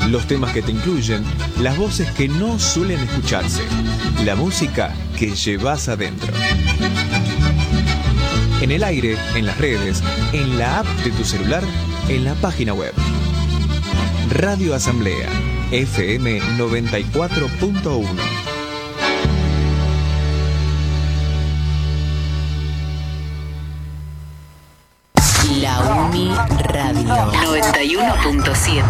los temas que te incluyen, las voces que no suelen escucharse, la música que llevas adentro. En el aire, en las redes, en la app de tu celular, en la página web. Radio Asamblea, FM 94.1. La Uni Radio 91.7.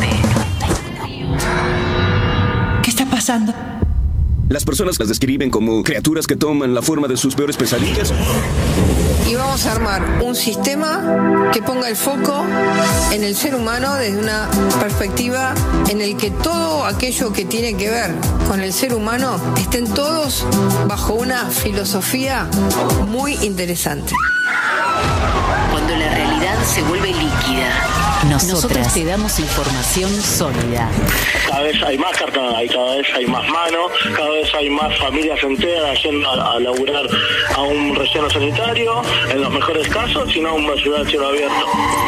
¿Qué está pasando? Las personas las describen como criaturas que toman la forma de sus peores pesadillas. Y vamos a armar un sistema que ponga el foco en el ser humano desde una perspectiva en el que todo aquello que tiene que ver con el ser humano estén todos bajo una filosofía muy interesante. Cuando la realidad se vuelve líquida, nosotros te damos información sólida. Cada vez hay más cartas, cada vez hay más manos, cada vez hay más familias enteras yendo a laburar a un relleno sanitario, en los mejores casos, sino a una ciudad de cielo abierto.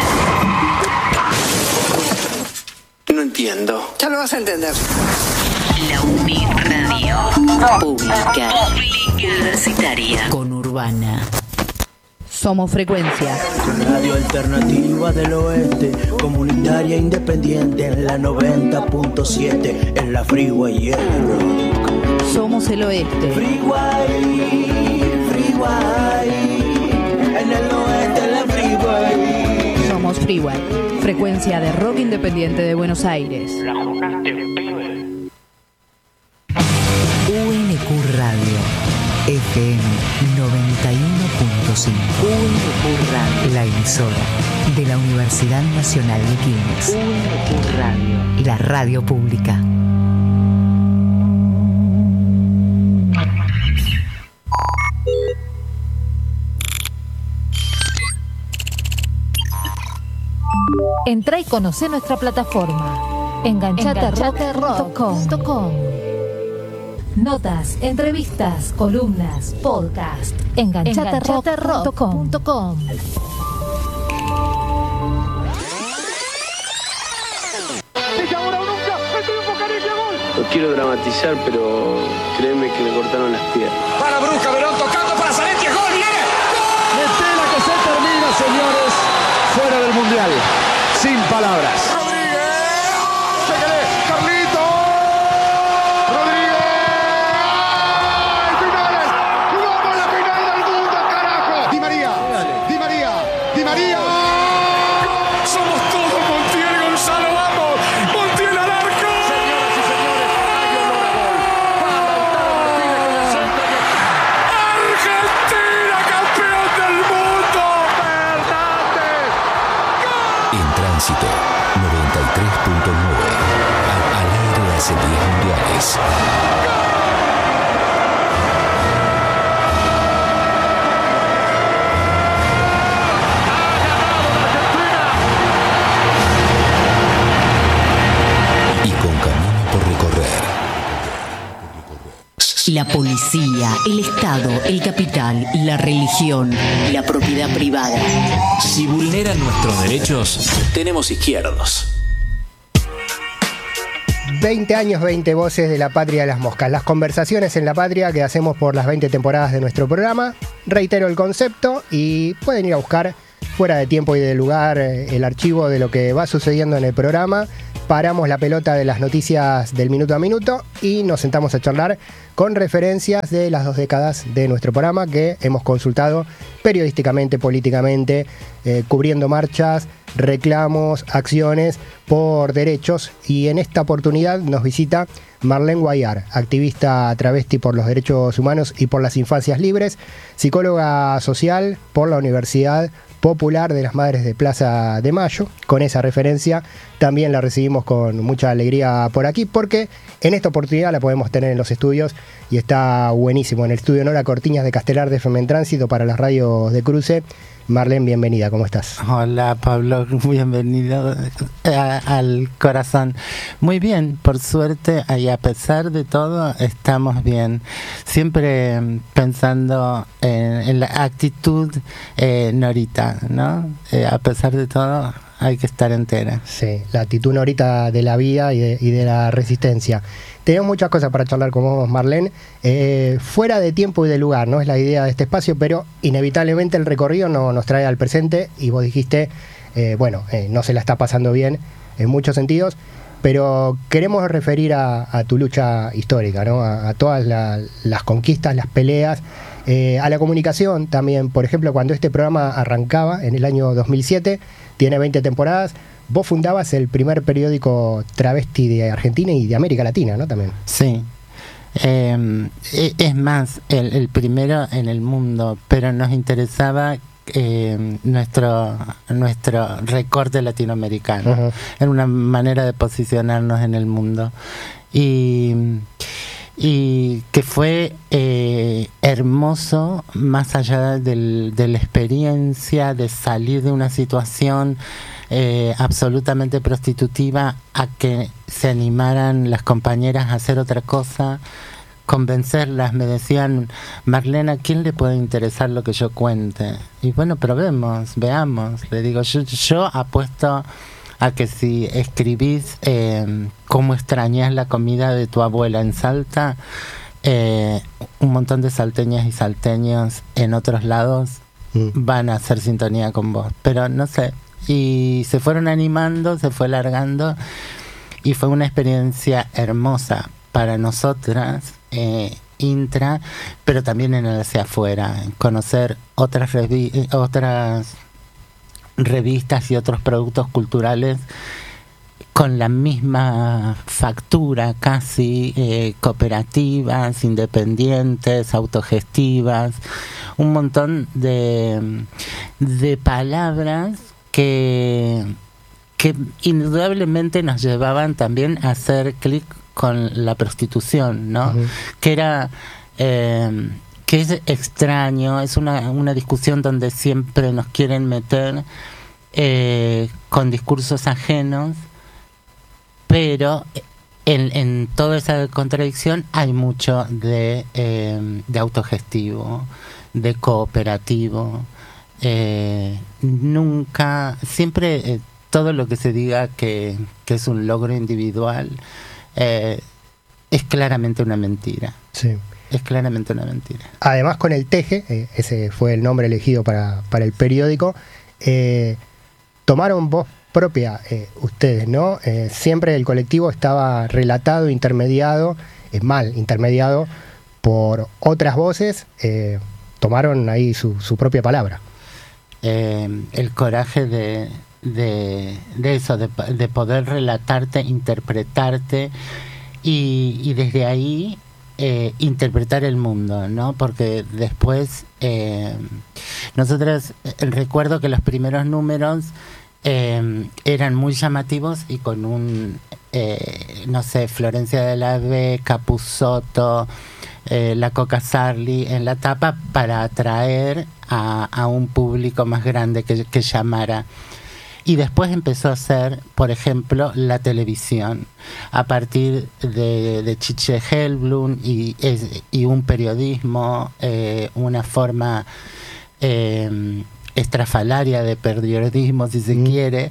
No entiendo. Ya lo vas a entender. La Uni Radio Pública Universitaria Conurbana. Somos Frecuencia. Radio alternativa del oeste, comunitaria independiente en la 90.7, en la Freeway y el Rock. Somos el oeste. Freeway, en el oeste, en la Freeway. Somos Freeway, frecuencia de rock independiente de Buenos Aires. UNQ Radio FM 91.5. UNQ Radio, la emisora de la Universidad Nacional de Quilmes. UNQ Radio, la radio pública. Entrá y conocé nuestra plataforma. Enganchaterock.com. Notas, entrevistas, columnas, podcast. Enganchaterock.com. No quiero dramatizar, pero créeme que le cortaron las piernas. Para Brusca, Verón tocando para Zanetti, gol, viene. Metela que se termina, señores. Fuera del Mundial. Sin palabras. Tránsito 93.9 al aire hace 10 mundiales. Y con camino por recorrer. La policía, el Estado, el capital, la religión, la propiedad privada. Si vulneran nuestros derechos, tenemos izquierdos. 20 años, 20 voces de la patria de las moscas. Las conversaciones en la patria que hacemos por las 20 temporadas de nuestro programa. Reitero el concepto y pueden ir a buscar fuera de tiempo y de lugar el archivo de lo que va sucediendo en el programa. Paramos la pelota de las noticias del minuto a minuto y nos sentamos a charlar con referencias de las 2 décadas de nuestro programa que hemos consultado periodísticamente, políticamente, cubriendo marchas, reclamos, acciones por derechos. Y en esta oportunidad nos visita Marlene Guayar, activista travesti por los derechos humanos y por las infancias libres, psicóloga social por la Universidad Popular de las Madres de Plaza de Mayo. Con esa referencia también la recibimos con mucha alegría por aquí, porque en esta oportunidad la podemos tener en los estudios y está buenísimo. En el estudio Nora Cortiñas de Castelar de FM en Tránsito para las radios de Cruce. Marlene, bienvenida, ¿cómo estás? Hola Pablo, bienvenido al corazón. Muy bien, por suerte, y a pesar de todo, estamos bien. Siempre pensando en la actitud Norita, ¿no? A pesar de todo, hay que estar entera. Sí, la actitud ahorita de la vida y de la resistencia. Tenemos muchas cosas para charlar con vos, Marlene. Fuera de tiempo y de lugar, ¿no? Es la idea de este espacio, pero inevitablemente el recorrido nos trae al presente y vos dijiste, no se la está pasando bien en muchos sentidos, pero queremos referir a tu lucha histórica, ¿no? A todas las conquistas, las peleas, a la comunicación también. Por ejemplo, cuando este programa arrancaba en el año 2007, tiene 20 temporadas, vos fundabas el primer periódico travesti de Argentina y de América Latina, ¿no? También. Sí. Es más, el primero en el mundo, pero nos interesaba nuestro recorte latinoamericano. Uh-huh. Era una manera de posicionarnos en el mundo. Y que fue hermoso, más allá de la experiencia de salir de una situación absolutamente prostitutiva, a que se animaran las compañeras a hacer otra cosa, convencerlas. Me decían, Marlene, ¿a quién le puede interesar lo que yo cuente? Y bueno, probemos, veamos. Le digo, yo apuesto a que si escribís cómo extrañas la comida de tu abuela en Salta, un montón de salteñas y salteños en otros lados van a hacer sintonía con vos. Pero no sé. Y se fueron animando, se fue largando, y fue una experiencia hermosa para nosotras, intra, pero también en el hacia afuera, conocer otras revistas y otros productos culturales con la misma factura, casi, cooperativas, independientes, autogestivas, un montón de palabras que indudablemente nos llevaban también a hacer clic con la prostitución, ¿no? Uh-huh. Que era que es extraño, es una discusión donde siempre nos quieren meter con discursos ajenos, pero en toda esa contradicción hay mucho de autogestivo, de cooperativo. Nunca, siempre todo lo que se diga que es un logro individual es claramente una mentira. Sí. Es claramente una mentira. Además, con el Teje, ese fue el nombre elegido para el periódico, tomaron voz propia ustedes, ¿no? Siempre el colectivo estaba relatado, intermediado por otras voces, tomaron ahí su propia palabra. El coraje de eso, de poder relatarte, interpretarte y desde ahí interpretar el mundo, ¿no? Porque después nosotros recuerdo que los primeros números eran muy llamativos y con un Florencia de la B, Capusotto, la Coca Sarli en la tapa, para atraer a un público más grande que llamara. Y después empezó a hacer, por ejemplo, la televisión, a partir de Chiche Helblum y un periodismo, una forma estrafalaria de periodismo, si se quiere,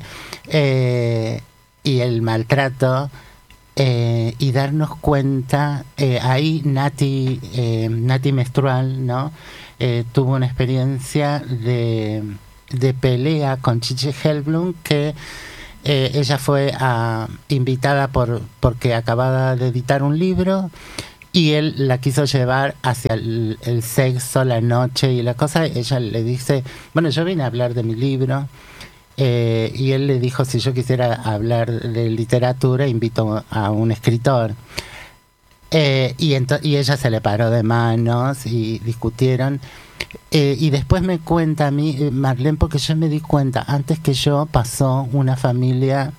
y el maltrato, y darnos cuenta, ahí Nati Menstrual, ¿no? Tuvo una experiencia de pelea con Chiche Helblum, que ella fue invitada porque acababa de editar un libro y él la quiso llevar hacia el sexo, la noche y la cosa. Ella le dice, bueno, yo vine a hablar de mi libro, y él le dijo, si yo quisiera hablar de literatura, invito a un escritor. Y ella se le paró de manos y discutieron. Y después me cuenta a mí, Marlene, porque yo me di cuenta, antes que yo pasó una familia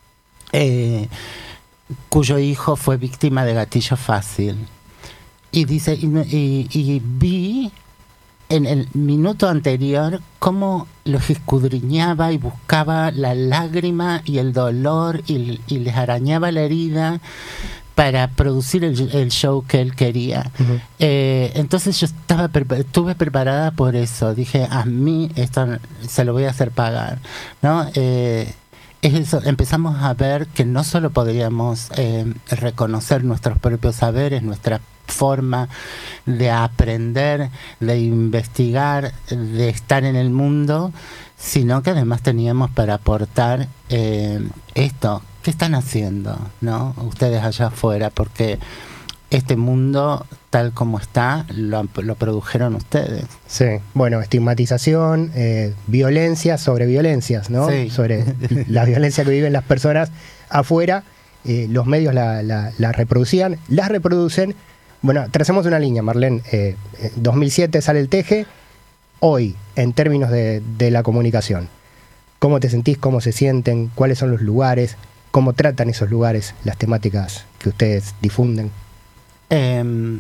cuyo hijo fue víctima de gatillo fácil. Y dice, y vi en el minuto anterior cómo los escudriñaba y buscaba la lágrima y el dolor y les arañaba la herida para producir el show que él quería. Uh-huh. Entonces yo estuve preparada por eso. Dije, a mí esto se lo voy a hacer pagar, ¿no? eso, empezamos a ver que no solo podríamos reconocer nuestros propios saberes, nuestra forma de aprender, de investigar, de estar en el mundo, sino que además teníamos para aportar esto. ¿Qué están haciendo, no? Ustedes allá afuera, porque este mundo tal como está lo produjeron ustedes. Sí, bueno, estigmatización, violencia sobre violencias, ¿no? Sí. Sobre la violencia que viven las personas afuera, los medios la reproducían, las reproducen. Bueno, tracemos una línea, Marlene. 2007 sale el Teje. Hoy, en términos de la comunicación, ¿cómo te sentís? ¿Cómo se sienten? ¿Cuáles son los lugares? ¿Cómo tratan esos lugares las temáticas que ustedes difunden? Es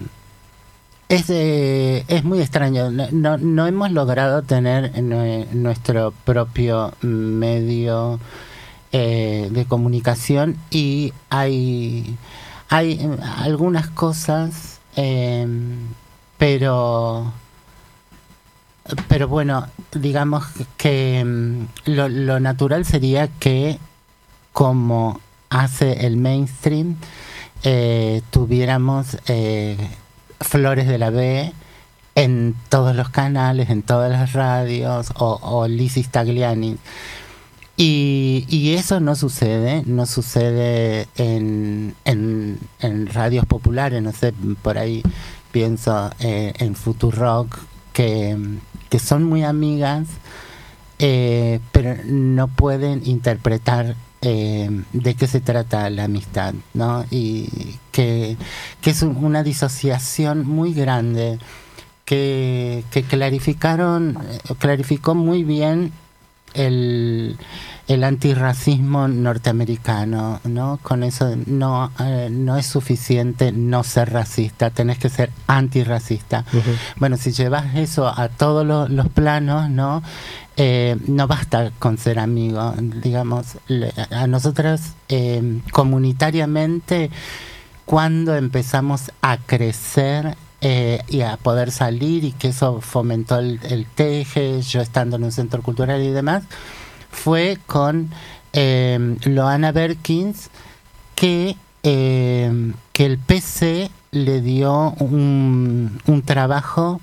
muy extraño. No hemos logrado tener nuestro propio medio de comunicación, y hay algunas cosas, pero bueno, digamos que lo natural sería que, como hace el mainstream, tuviéramos Flores de la B en todos los canales, en todas las radios, o Lizzy Stagliani. Y eso no sucede en radios populares. No sé, por ahí pienso en Futurock, que son muy amigas, pero no pueden interpretar de qué se trata la amistad, ¿no? Y que es una disociación muy grande, que clarificó muy bien el antirracismo norteamericano, ¿no? Con eso no es suficiente no ser racista, tenés que ser antirracista. Uh-huh. Bueno, si llevas eso a todos los planos, ¿no? No basta con ser amigo, digamos. A nosotras comunitariamente, cuando empezamos a crecer y a poder salir, y que eso fomentó el Teje, yo estando en un centro cultural y demás, fue con Loana Berkins, que el PC le dio un trabajo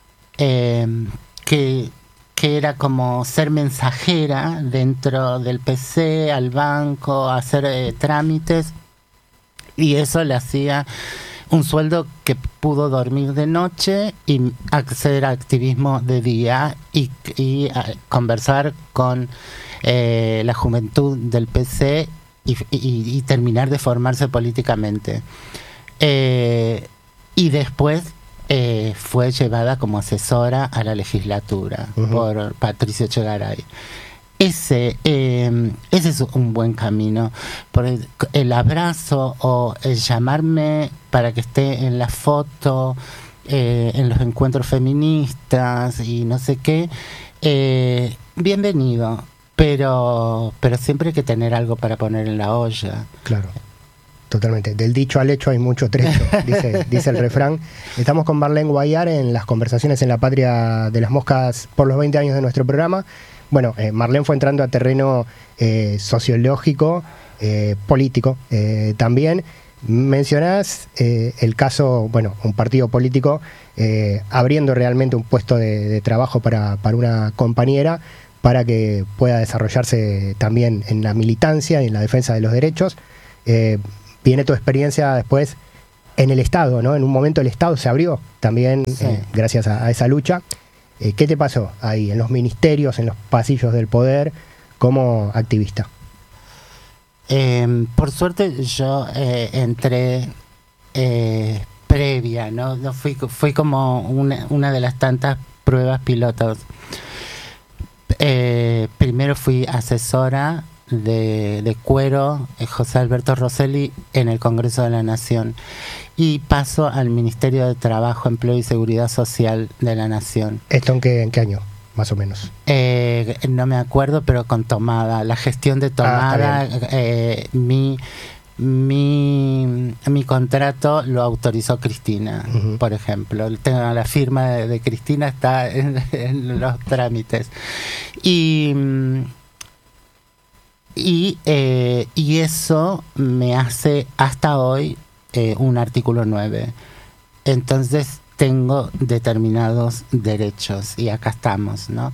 que era como ser mensajera dentro del PC al banco, hacer trámites, y eso le hacía un sueldo que pudo dormir de noche y hacer activismo de día, y conversar con la juventud del PC y terminar de formarse políticamente. Y después fue llevada como asesora a la legislatura, uh-huh, por Patricio Echegaray. Ese es un buen camino. Por el abrazo o el llamarme para que esté en la foto, en los encuentros feministas y no sé qué, bienvenido, pero siempre hay que tener algo para poner en la olla. Claro, totalmente. Del dicho al hecho hay mucho trecho, dice el refrán. Estamos con Marlene Guayar en las conversaciones en la Patria de las Moscas por los 20 años de nuestro programa. Bueno, Marlene fue entrando a terreno sociológico, político también. Mencionás el caso, bueno, un partido político abriendo realmente un puesto de trabajo para una compañera, para que pueda desarrollarse también en la militancia y en la defensa de los derechos. Viene tu experiencia después en el Estado, ¿no? En un momento el Estado se abrió también, sí, gracias a esa lucha. ¿Qué te pasó ahí, en los ministerios, en los pasillos del poder, como activista? Por suerte yo entré previa, ¿no? Fui como una de las tantas pruebas pilotos. Primero fui asesora de Cuero, José Alberto Rosselli, en el Congreso de la Nación, y paso al Ministerio de Trabajo, Empleo y Seguridad Social de la Nación. ¿Esto en qué año, más o menos? No me acuerdo, pero con Tomada, la gestión de Tomada. Mi contrato lo autorizó Cristina, uh-huh, por ejemplo. Tengo la firma de Cristina, está en los trámites. Y eso me hace hasta hoy un artículo 9. Entonces tengo determinados derechos y acá estamos, ¿no?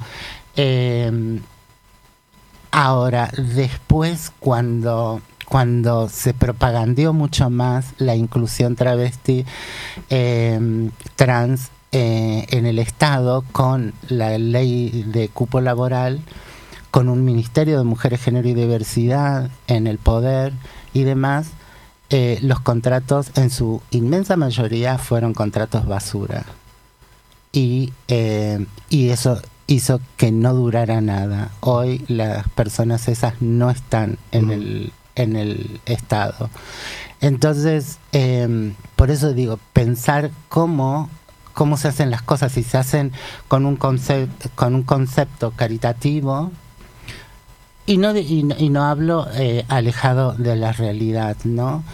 Ahora, después cuando se propagandeó mucho más la inclusión travesti trans en el Estado con la ley de cupo laboral, con un Ministerio de Mujeres, Género y Diversidad en el poder y demás, los contratos en su inmensa mayoría fueron contratos basura. Y eso hizo que no durara nada. Hoy las personas esas no están en el Estado. Entonces, por eso digo, pensar cómo se hacen las cosas, si se hacen con un concepto caritativo, y no hablo alejado de la realidad, ¿no?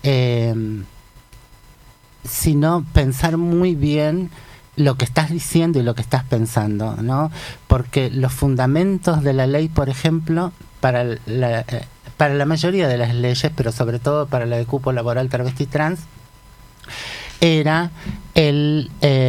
Sino pensar muy bien lo que estás diciendo y lo que estás pensando, ¿no? Porque los fundamentos de la ley, por ejemplo, para la mayoría de las leyes, pero sobre todo para la de cupo laboral travesti trans, era el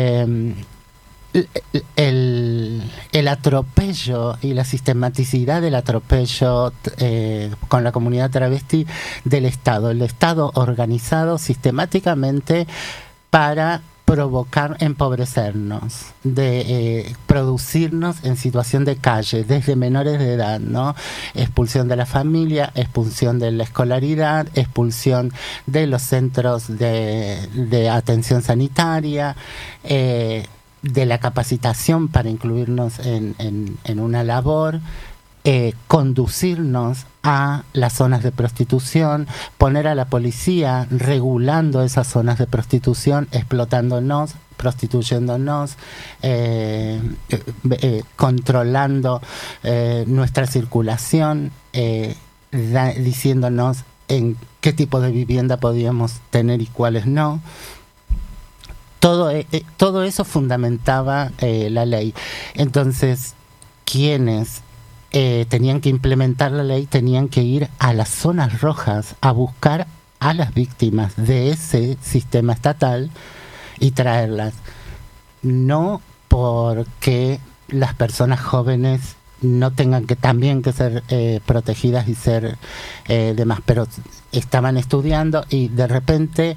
atropello y la sistematicidad del atropello con la comunidad travesti del Estado. El Estado organizado sistemáticamente para provocar empobrecernos, de producirnos en situación de calle desde menores de edad, ¿no? Expulsión de la familia, expulsión de la escolaridad, expulsión de los centros de atención sanitaria, de la capacitación para incluirnos en una labor, conducirnos a las zonas de prostitución, poner a la policía regulando esas zonas de prostitución, explotándonos, prostituyéndonos, controlando nuestra circulación, diciéndonos en qué tipo de vivienda podíamos tener y cuáles no. Todo eso fundamentaba la ley. Entonces, quienes tenían que implementar la ley tenían que ir a las zonas rojas a buscar a las víctimas de ese sistema estatal y traerlas. No porque las personas jóvenes no tengan que también que ser protegidas y ser demás, pero estaban estudiando y de repente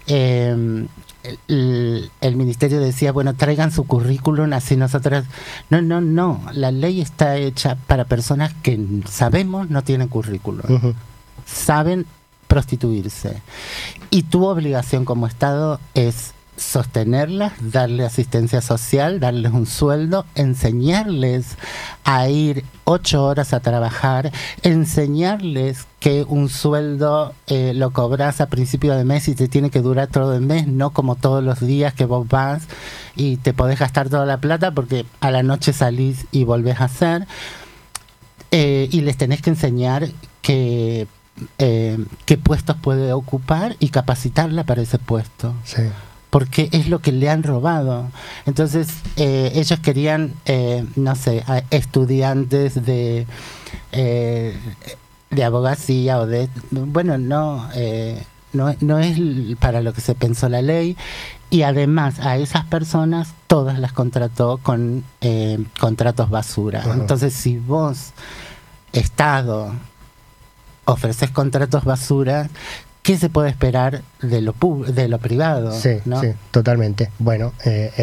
el ministerio decía, bueno, traigan su currículum, así nosotros... No, la ley está hecha para personas que sabemos no tienen currículum, saben prostituirse, y tu obligación como Estado es sostenerlas, darle asistencia social, darles un sueldo, enseñarles a ir 8 horas a trabajar, enseñarles que un sueldo lo cobras a principio de mes y te tiene que durar todo el mes, no como todos los días que vos vas y te podés gastar toda la plata porque a la noche salís y volvés a hacer, y les tenés que enseñar qué puestos puede ocupar y capacitarla para ese puesto. Sí. Porque es lo que le han robado. Entonces ellos querían, no sé, a estudiantes de abogacía o de... Bueno, no es para lo que se pensó la ley, y además a esas personas todas las contrató con contratos basura. Entonces, si vos, Estado, ofreces contratos basura, ¿qué se puede esperar de lo privado? Sí, ¿no? Sí, totalmente. Bueno,